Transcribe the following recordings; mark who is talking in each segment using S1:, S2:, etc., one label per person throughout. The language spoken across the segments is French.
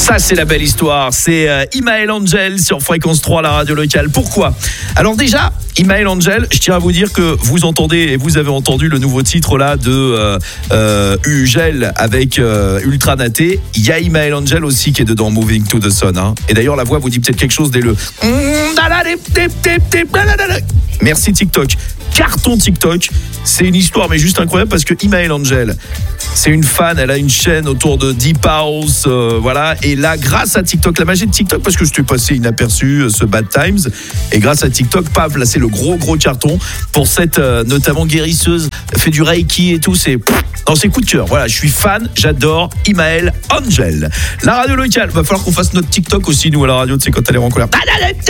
S1: Ça, c'est la belle histoire. C'est Imael Angel sur Fréquence 3, la radio locale. Pourquoi ? Alors déjà, Imael Angel, je tiens à vous dire que vous entendez et vous avez entendu le nouveau titre là de Ugel avec Ultra Naté. Il y a Imael Angel aussi qui est dedans, Moving to the Sun. Hein. Et d'ailleurs, la voix vous dit peut-être quelque chose dès le... Merci TikTok. Carton TikTok. C'est une histoire mais juste incroyable parce que Imael Angel, c'est une fan, elle a une chaîne autour de Deep House, voilà. Et là, grâce à TikTok, la magie de TikTok, parce que je t'ai passé inaperçu ce Bad Times, et grâce à TikTok, paf, là c'est le gros carton pour cette notamment guérisseuse, fait du Reiki et tout, c'est coup de cœur. Voilà, je suis fan, j'adore Imael Angel. La radio locale, va falloir qu'on fasse notre TikTok aussi nous à la radio, tu sais quand elle est en colère.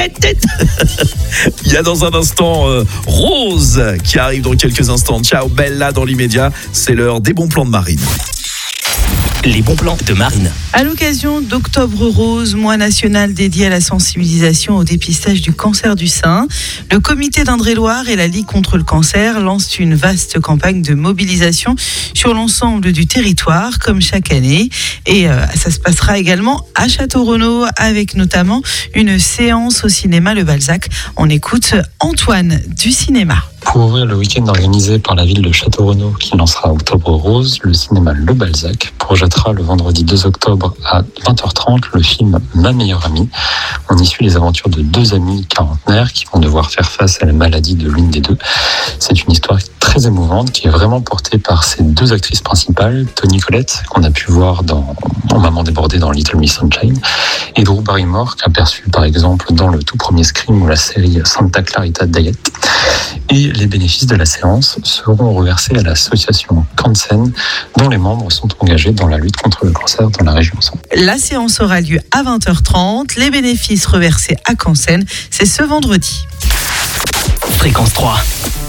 S1: Il y a dans un instant Rose qui arrive dans quelques instants. Ciao Bella dans l'immédiat, c'est l'heure des bons plans de Marine.
S2: Les bons plans de Marine.
S3: À l'occasion d'Octobre Rose, mois national dédié à la sensibilisation au dépistage du cancer du sein, le comité d'Indre-et-Loire et la Ligue contre le cancer lancent une vaste campagne de mobilisation sur l'ensemble du territoire, comme chaque année. Et ça se passera également à Château-Renaud, avec notamment une séance au cinéma Le Balzac. On écoute Antoine du cinéma.
S4: Pour ouvrir le week-end organisé par la ville de Château-Renaud qui lancera Octobre Rose, le cinéma Le Balzac projettera le vendredi 2 octobre à 20h30 le film Ma meilleure amie. On y suit les aventures de deux amis quarantenaires qui vont devoir faire face à la maladie de l'une des deux. C'est une histoire très émouvante qui est vraiment portée par ces deux actrices principales, Toni Collette, qu'on a pu voir dans Maman débordée dans Little Miss Sunshine, et Drew Barrymore, qu'aperçu par exemple dans le tout premier Scream ou la série Santa Clarita Diet. Et les bénéfices de la séance seront reversés à l'association Cansen, dont les membres sont engagés dans la lutte contre le cancer dans la région centre.
S3: La séance aura lieu à 20h30. Les bénéfices reversés à Cansen, c'est ce vendredi.
S2: Fréquence 3.